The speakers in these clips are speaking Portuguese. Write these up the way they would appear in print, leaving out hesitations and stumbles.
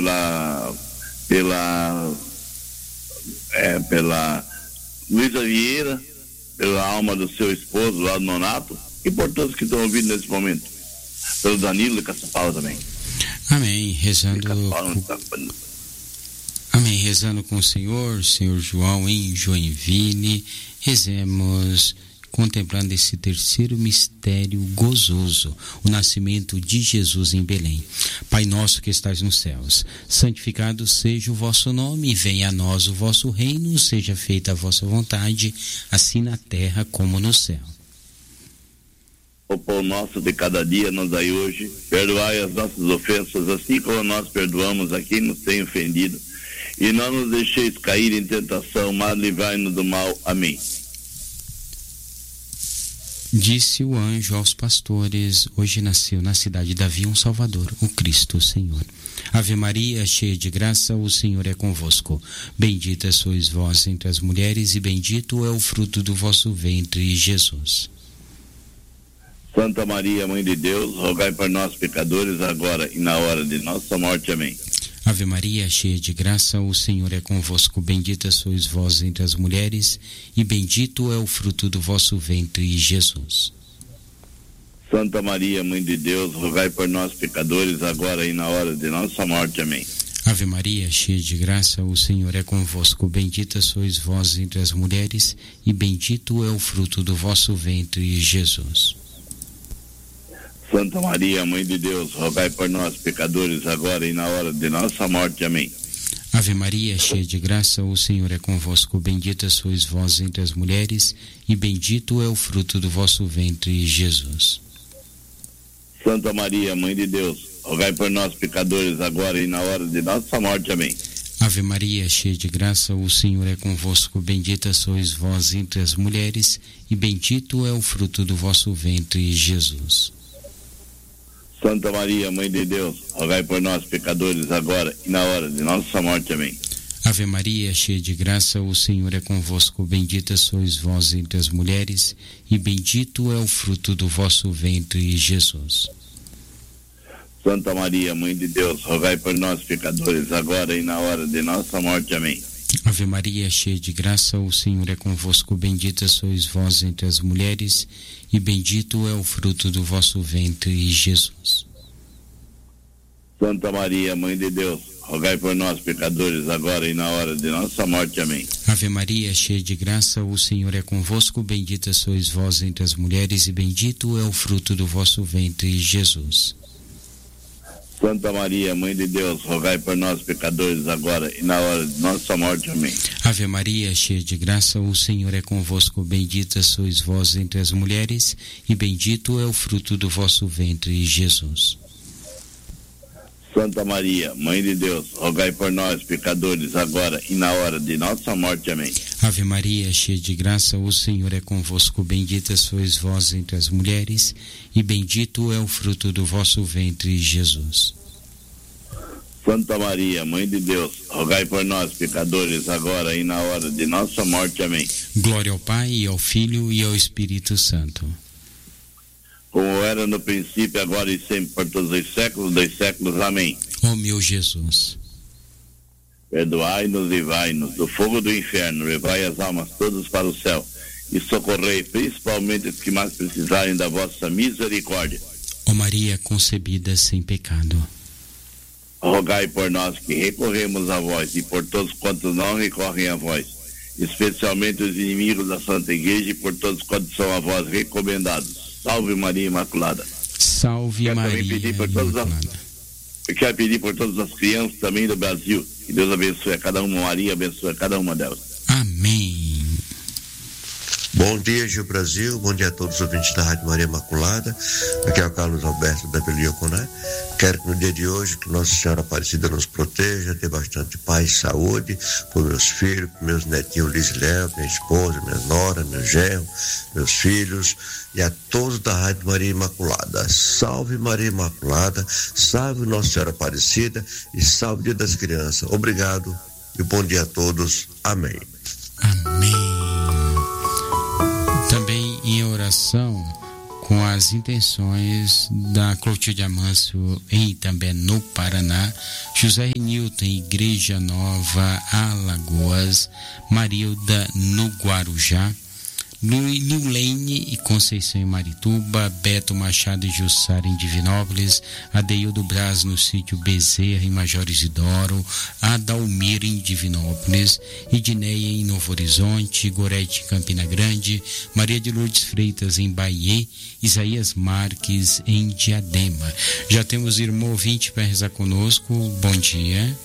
pela Luísa Vieira, pela alma do seu esposo lá do Nonato e por todos que estão ouvindo nesse momento, pelo Danilo e Caçapava também. Amém, rezando com o Senhor João em Joinville, rezemos contemplando esse terceiro mistério gozoso, o nascimento de Jesus em Belém. Pai nosso que estais nos céus, santificado seja o vosso nome, venha a nós o vosso reino, seja feita a vossa vontade, assim na terra como no céu. O pão nosso de cada dia nos dai hoje, perdoai as nossas ofensas, assim como nós perdoamos a quem nos tem ofendido, e não nos deixeis cair em tentação, mas livrai-nos do mal. Amém. Disse o anjo aos pastores: hoje nasceu na cidade de Davi um Salvador, o Cristo, o Senhor. Ave Maria, cheia de graça, o Senhor é convosco. Bendita sois vós entre as mulheres, e bendito é o fruto do vosso ventre, Jesus. Santa Maria, Mãe de Deus, rogai por nós, pecadores, agora e na hora de nossa morte. Amém. Ave Maria, cheia de graça, o Senhor é convosco. Bendita sois vós entre as mulheres, e bendito é o fruto do vosso ventre, Jesus. Santa Maria, Mãe de Deus, rogai por nós, pecadores, agora e na hora de nossa morte. Amém. Ave Maria, cheia de graça, o Senhor é convosco. Bendita sois vós entre as mulheres, e bendito é o fruto do vosso ventre, Jesus. Santa Maria, Mãe de Deus, rogai por nós, pecadores, agora e na hora de nossa morte. Amém. Ave Maria, cheia de graça, o Senhor é convosco. Bendita sois vós entre as mulheres, e bendito é o fruto do vosso ventre, Jesus. Santa Maria, Mãe de Deus, rogai por nós, pecadores, agora e na hora de nossa morte. Amém. Ave Maria, cheia de graça, o Senhor é convosco. Bendita sois vós entre as mulheres, e bendito é o fruto do vosso ventre, Jesus. Santa Maria, Mãe de Deus, rogai por nós, pecadores, agora e na hora de nossa morte. Amém. Ave Maria, cheia de graça, o Senhor é convosco. Bendita sois vós entre as mulheres, e bendito é o fruto do vosso ventre, Jesus. Santa Maria, Mãe de Deus, rogai por nós, pecadores, agora e na hora de nossa morte. Amém. Ave Maria, cheia de graça, o Senhor é convosco. Bendita sois vós entre as mulheres, e bendito é o fruto do vosso ventre, Jesus. Santa Maria, Mãe de Deus, rogai por nós, pecadores, agora e na hora de nossa morte. Amém. Ave Maria, cheia de graça, o Senhor é convosco. Bendita sois vós entre as mulheres, e bendito é o fruto do vosso ventre, Jesus. Santa Maria, Mãe de Deus, rogai por nós, pecadores, agora e na hora de nossa morte. Amém. Ave Maria, cheia de graça, o Senhor é convosco. Bendita sois vós entre as mulheres, e bendito é o fruto do vosso ventre, Jesus. Santa Maria, Mãe de Deus, rogai por nós, pecadores, agora e na hora de nossa morte. Amém. Ave Maria, cheia de graça, o Senhor é convosco. Bendita sois vós entre as mulheres, e bendito é o fruto do vosso ventre, Jesus. Santa Maria, Mãe de Deus, rogai por nós, pecadores, agora e na hora de nossa morte. Amém. Glória ao Pai, e ao Filho, e ao Espírito Santo. Como era no princípio, agora e sempre, por todos os séculos dos séculos. Amém. Ó meu Jesus, perdoai-nos e livrai-nos do fogo do inferno, levai as almas todas para o céu, e socorrei principalmente os que mais precisarem da vossa misericórdia. ó Maria concebida sem pecado, rogai por nós que recorremos a vós, e por todos quantos não recorrem a vós, especialmente os inimigos da Santa Igreja, e por todos quantos são a vós recomendados. Salve Maria Imaculada. Salve Maria Imaculada. Eu quero pedir por todas as crianças também do Brasil, que Deus abençoe a cada uma, Maria abençoe a cada uma delas. Amém. Bom dia, Gil Brasil, bom dia a todos os ouvintes da Rádio Maria Imaculada. Aqui é o Carlos Alberto da Vila Ioconé. Quero que no dia de hoje que Nossa Senhora Aparecida nos proteja, dê bastante paz e saúde por meus filhos, por meus netinhos Liz e Léo, minha esposa, minha nora, meu genro, meus filhos e a todos da Rádio Maria Imaculada. Salve Maria Imaculada, salve Nossa Senhora Aparecida e salve o Dia das Crianças. Obrigado e bom dia a todos. Amém. Amém. Também em oração com as intenções da Clotilde Amâncio em Itambé, no Paraná, José Renilton, Igreja Nova, Alagoas, Marilda, no Guarujá, Nilene e Conceição em Marituba, Beto Machado e Jussara em Divinópolis, Adeildo Braz no sítio Bezerra em Major Isidoro, Adalmir em Divinópolis, Idneia em Novo Horizonte, Gorete em Campina Grande, Maria de Lourdes Freitas em Bahia, Isaías Marques em Diadema. Já temos irmão ouvinte para rezar conosco. Bom dia.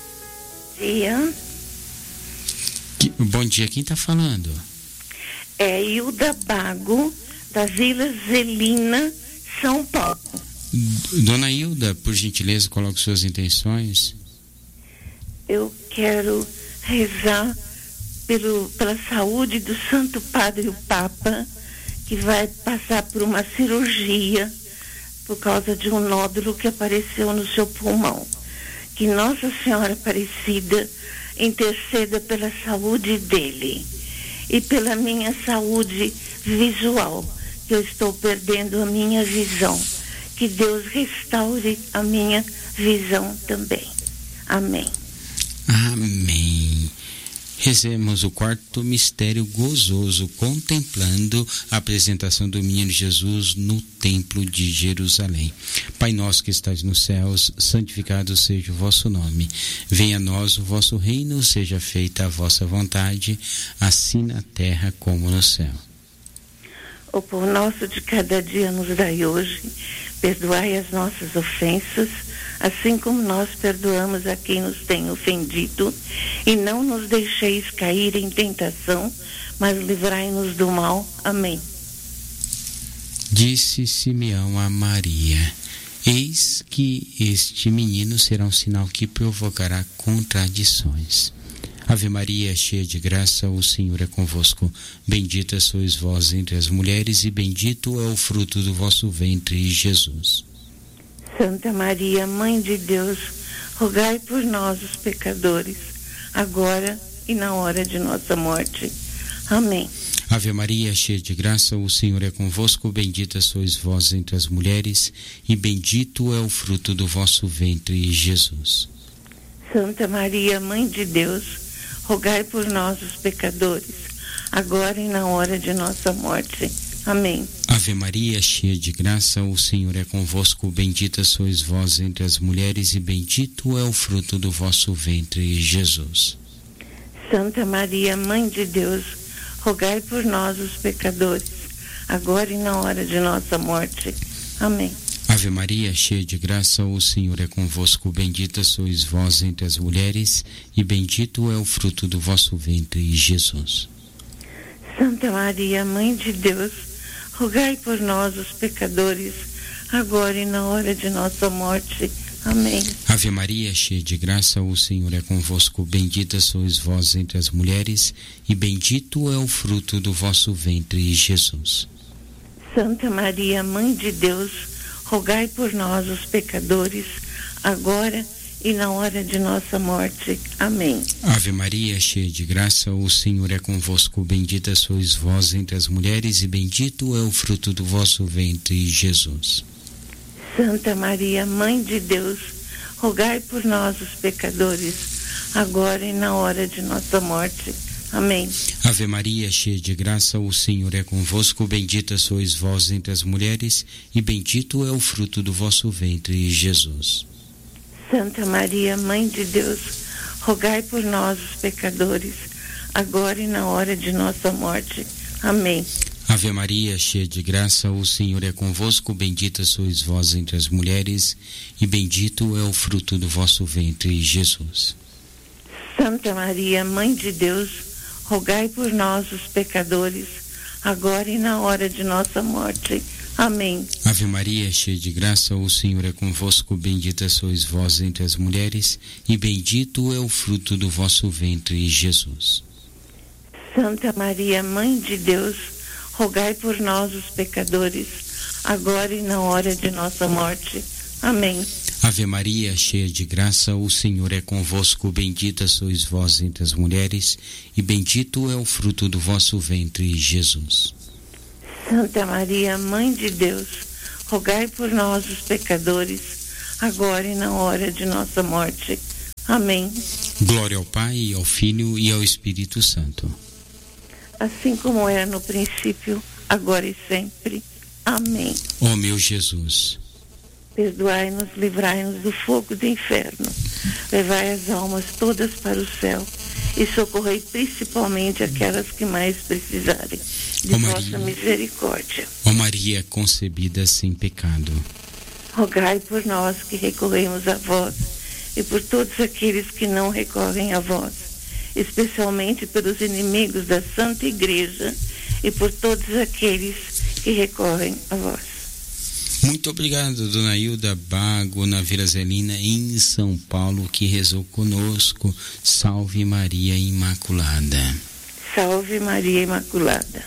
Bom dia, quem está falando? É Hilda Bago, da Vila Zelina, São Paulo. Dona Hilda, por gentileza, coloque suas intenções. Eu quero rezar pela saúde do Santo Padre o Papa, que vai passar por uma cirurgia por causa de um nódulo que apareceu no seu pulmão. Que Nossa Senhora Aparecida interceda pela saúde dele e pela minha saúde visual, que eu estou perdendo a minha visão. Que Deus restaure a minha visão também. Amém. Amém. Rezemos o quarto mistério gozoso, contemplando a apresentação do menino Jesus no templo de Jerusalém. Pai nosso que estais nos céus, santificado seja o vosso nome. Venha a nós o vosso reino, seja feita a vossa vontade, assim na terra como no céu. O pão nosso de cada dia nos dai hoje, perdoai as nossas ofensas, assim como nós perdoamos a quem nos tem ofendido, e não nos deixeis cair em tentação, mas livrai-nos do mal. Amém. Disse Simeão a Maria: eis que este menino será um sinal que provocará contradições. Ave Maria, cheia de graça, o Senhor é convosco. Bendita sois vós entre as mulheres, e bendito é o fruto do vosso ventre, Jesus. Santa Maria, Mãe de Deus, rogai por nós, os pecadores, agora e na hora de nossa morte. Amém. Ave Maria, cheia de graça, o Senhor é convosco. Bendita sois vós entre as mulheres, e bendito é o fruto do vosso ventre, Jesus. Santa Maria, Mãe de Deus, rogai por nós, os pecadores, agora e na hora de nossa morte. Amém. Ave Maria, cheia de graça, o Senhor é convosco. Bendita sois vós entre as mulheres, e bendito é o fruto do vosso ventre, Jesus. Santa Maria, Mãe de Deus, rogai por nós, os pecadores, agora e na hora de nossa morte. Amém. Ave Maria, cheia de graça, o Senhor é convosco. Bendita sois vós entre as mulheres, e bendito é o fruto do vosso ventre, Jesus. Santa Maria, Mãe de Deus, rogai por nós, os pecadores, agora e na hora de nossa morte. Amém. Ave Maria, cheia de graça, o Senhor é convosco. Bendita sois vós entre as mulheres, e bendito é o fruto do vosso ventre, Jesus. Santa Maria, Mãe de Deus, rogai por nós, os pecadores, agora e na hora de nossa morte. Amém. Ave Maria, cheia de graça, o Senhor é convosco. Bendita sois vós entre as mulheres, e bendito é o fruto do vosso ventre, Jesus. Santa Maria, Mãe de Deus, rogai por nós, os pecadores, agora e na hora de nossa morte. Amém. Ave Maria, cheia de graça, o Senhor é convosco. Bendita sois vós entre as mulheres, e bendito é o fruto do vosso ventre, Jesus. Santa Maria, Mãe de Deus, rogai por nós, os pecadores, agora e na hora de nossa morte. Amém. Ave Maria, cheia de graça, o Senhor é convosco. Bendita sois vós entre as mulheres, e bendito é o fruto do vosso ventre, Jesus. Santa Maria, Mãe de Deus, rogai por nós, os pecadores, agora e na hora de nossa morte. Amém. Ave Maria, cheia de graça, o Senhor é convosco. Bendita sois vós entre as mulheres, e bendito é o fruto do vosso ventre, Jesus. Santa Maria, Mãe de Deus, rogai por nós, os pecadores, agora e na hora de nossa morte. Amém. Ave Maria, cheia de graça, o Senhor é convosco. Bendita sois vós entre as mulheres, e bendito é o fruto do vosso ventre, Jesus. Santa Maria, Mãe de Deus, rogai por nós, os pecadores, agora e na hora de nossa morte. Amém. Glória ao Pai, ao Filho e ao Espírito Santo. Assim como era no princípio, agora e sempre. Amém. Ó meu Jesus, perdoai-nos, livrai-nos do fogo do inferno, levai as almas todas para o céu e socorrei principalmente aquelas que mais precisarem de vossa misericórdia. Ó Maria concebida sem pecado, rogai por nós que recorremos a vós e por todos aqueles que não recorrem a vós, especialmente pelos inimigos da Santa Igreja e por todos aqueles que recorrem a vós. Muito obrigado, Dona Hilda Bago, na Vila Zelina, em São Paulo, que rezou conosco. Salve Maria Imaculada. Salve Maria Imaculada.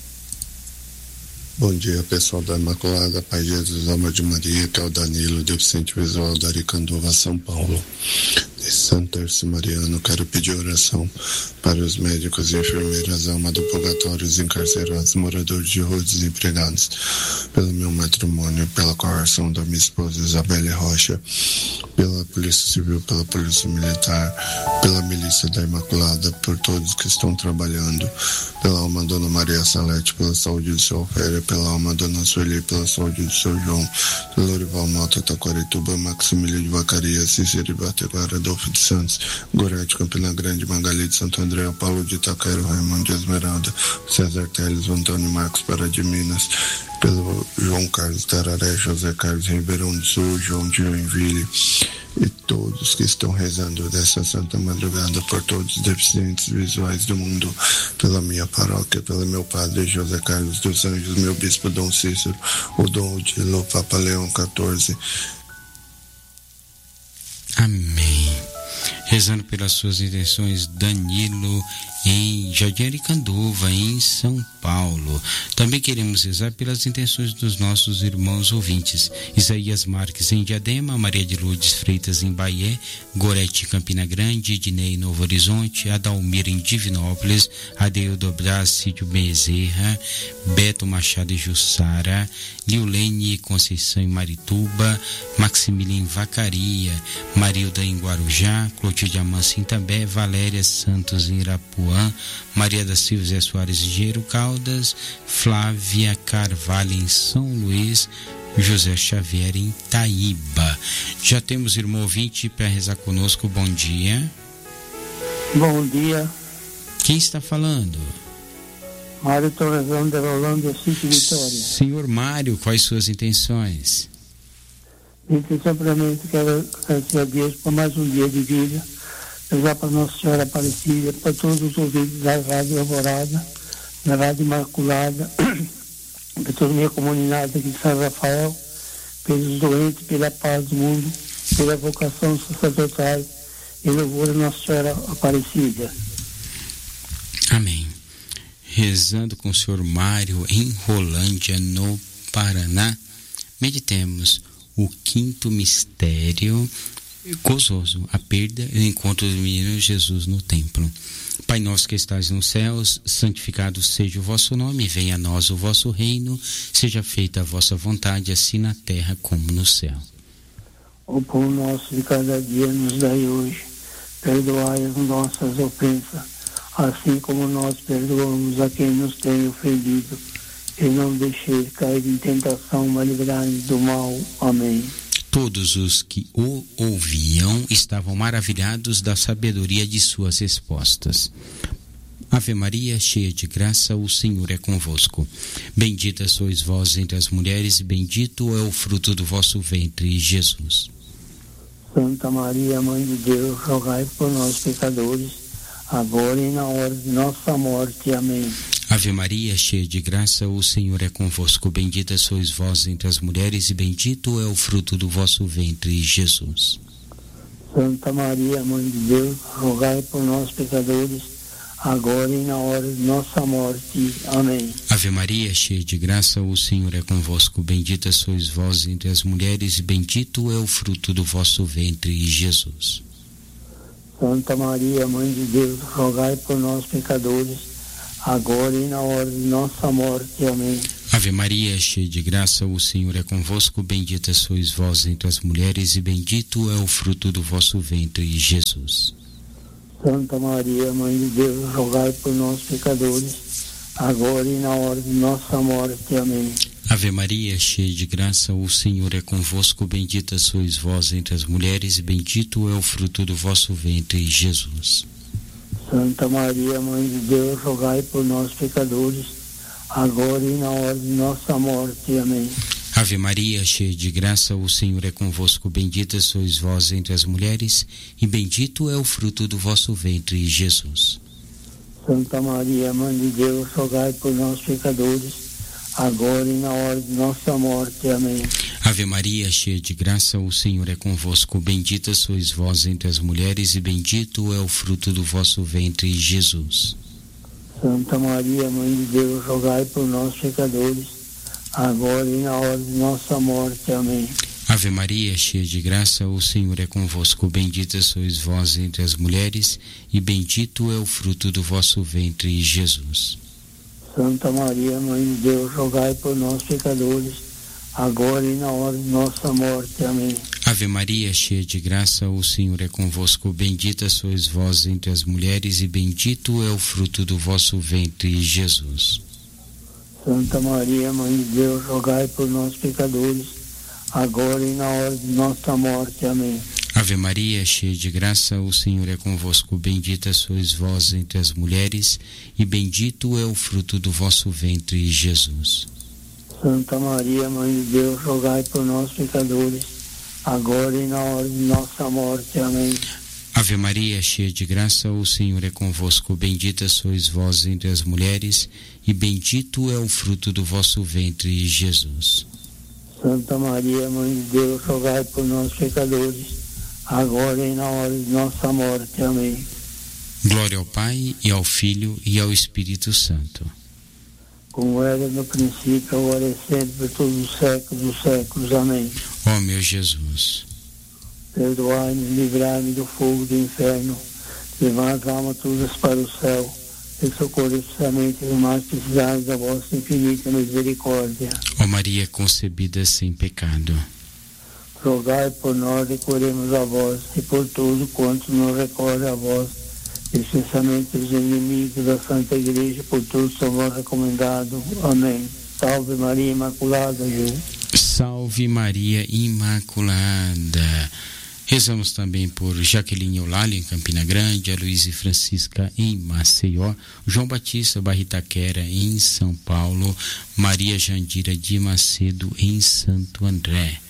Bom dia, pessoal da Imaculada, Pai Jesus, Alma de Maria, que é o Danilo, deficiente visual da Aricanduva, São Paulo. De Santo Terço Mariano, quero pedir oração para os médicos e enfermeiras, alma do purgatório, os encarcerados, moradores de rua, desempregados, pelo meu matrimônio, pela coração da minha esposa Isabelle Rocha, pela Polícia Civil, pela Polícia Militar, pela Milícia da Imaculada, por todos que estão trabalhando, pela alma da Dona Maria Salete, pela saúde do seu Ofélia, pela alma da Dona Sueli, pela saúde do seu João, pelo Lorival Mota, Taquarituba, Maximiliano de Vacaria, Cícero de Bateguara, Adolfo de Santos, Gorete, Campina Grande, Magali de Santo André, Paulo de Itaquero, Raimundo de Esmeralda, César Teles, Antônio Marcos Pará de Minas, pelo João Carlos Tararé, José Carlos Ribeirão do Sul, João de Joinville, e todos que estão rezando dessa santa madrugada por todos os deficientes visuais do mundo, pela minha paróquia, pelo meu padre José Carlos dos Anjos, meu bispo Dom Cícero, o Dom Odilo, Papa Leão XIV. Amém. Rezando pelas suas intenções, Danilo em Jardim Aricanduva, em São Paulo. Também queremos rezar pelas intenções dos nossos irmãos ouvintes: Isaías Marques em Diadema, Maria de Lourdes Freitas em Bahia, Gorete Campina Grande, Ednei Novo Horizonte, Adalmir em Divinópolis, Adeildo Brás Sítio Bezerra, Beto Machado e Jussara, Liulene Conceição em Marituba, Maximiliano em Vacaria, Marilda em Guarujá, Clotilde Amância em També, Valéria Santos em Irapuã, Maria da Silva Zé Soares em Gero Caldas, Flávia Carvalho em São Luís, José Xavier em Taíba. Já temos irmão ouvinte para rezar conosco. Bom dia. Bom dia. Quem está falando? Mário Torrezão da Rolândia, City Vitória. Senhor Mário, quais suas intenções? Minha intenção, primeiramente, quero agradecer a Deus por mais um dia de vida, rezar para Nossa Senhora Aparecida, para todos os ouvintes da Rádio Alvorada, da Rádio Imaculada, para toda a minha comunidade aqui de São Rafael, pelos doentes, pela paz do mundo, pela vocação sacerdotal e louvor a Nossa Senhora Aparecida. Amém. Rezando com o Senhor Mário em Rolândia, no Paraná, meditemos o quinto mistério gozoso, a perda e o encontro do menino Jesus no templo. Pai nosso que estás nos céus, santificado seja o vosso nome, venha a nós o vosso reino, seja feita a vossa vontade, assim na terra como no céu. O pão nosso de cada dia nos dai hoje, perdoai as nossas ofensas, assim como nós perdoamos a quem nos tem ofendido, e não deixeis cair em tentação, mas livrai-nos do mal. Amém. Todos os que o ouviam estavam maravilhados da sabedoria de suas respostas. Ave Maria, cheia de graça, o Senhor é convosco. Bendita sois vós entre as mulheres, e bendito é o fruto do vosso ventre, Jesus. Santa Maria, Mãe de Deus, rogai por nós, pecadores, agora e na hora de nossa morte. Amém. Ave Maria, cheia de graça, o Senhor é convosco. Bendita sois vós entre as mulheres, e bendito é o fruto do vosso ventre, Jesus. Santa Maria, Mãe de Deus, rogai por nós, pecadores, agora e na hora de nossa morte. Amém. Ave Maria, cheia de graça, o Senhor é convosco. Bendita sois vós entre as mulheres, e bendito é o fruto do vosso ventre, Jesus. Santa Maria, Mãe de Deus, rogai por nós, pecadores, agora e na hora de nossa morte. Amém. Ave Maria, cheia de graça, o Senhor é convosco, bendita sois vós entre as mulheres e bendito é o fruto do vosso ventre, Jesus. Santa Maria, Mãe de Deus, rogai por nós, pecadores, agora e na hora de nossa morte. Amém. Ave Maria, cheia de graça, o Senhor é convosco, bendita sois vós entre as mulheres e bendito é o fruto do vosso ventre, Jesus. Santa Maria, Mãe de Deus, rogai por nós, pecadores, agora e na hora de nossa morte. Amém. Ave Maria, cheia de graça, o Senhor é convosco, bendita sois vós entre as mulheres e bendito é o fruto do vosso ventre, Jesus. Santa Maria, Mãe de Deus, rogai por nós, pecadores, agora e na hora de nossa morte. Amém. Ave Maria, cheia de graça, o Senhor é convosco, bendita sois vós entre as mulheres e bendito é o fruto do vosso ventre, Jesus. Santa Maria, Mãe de Deus, rogai por nós, pecadores, agora e na hora de nossa morte. Amém. Ave Maria, cheia de graça, o Senhor é convosco, bendita sois vós entre as mulheres e bendito é o fruto do vosso ventre, Jesus. Santa Maria, Mãe de Deus, rogai por nós, pecadores, agora e na hora de nossa morte. Amém. Ave Maria, cheia de graça, o Senhor é convosco, bendita sois vós entre as mulheres e bendito é o fruto do vosso ventre, Jesus. Santa Maria, Mãe de Deus, rogai por nós, pecadores, agora e na hora de nossa morte. Amém. Ave Maria, cheia de graça, o Senhor é convosco, bendita sois vós entre as mulheres e bendito é o fruto do vosso ventre, Jesus. Santa Maria, Mãe de Deus, rogai por nós, pecadores, agora e na hora de nossa morte. Amém. Ave Maria, cheia de graça, o Senhor é convosco, bendita sois vós entre as mulheres e bendito é o fruto do vosso ventre, Jesus. Santa Maria, Mãe de Deus, rogai por nós, pecadores, agora e na hora de nossa morte. Amém. Glória ao Pai, e ao Filho, e ao Espírito Santo. Como era no princípio, agora e sempre, por todos os séculos dos séculos. Amém. Ó meu Jesus, perdoai-nos, livrai-nos do fogo do inferno, levai as almas todas para o céu, e socorre especialmente os mais precisados da vossa infinita misericórdia. ó Maria concebida sem pecado, rogai por nós, recorremos a vós, e por todos quantos nos recorrem a vós, especialmente os inimigos da Santa Igreja, por todos são vós recomendados. Amém. Salve Maria Imaculada, Jesus. Salve Maria Imaculada. Rezamos também por Jaqueline Eulália, em Campina Grande, a Luísa e Francisca, em Maceió, João Batista Barritaquera, em São Paulo, Maria Jandira de Macedo, em Santo André.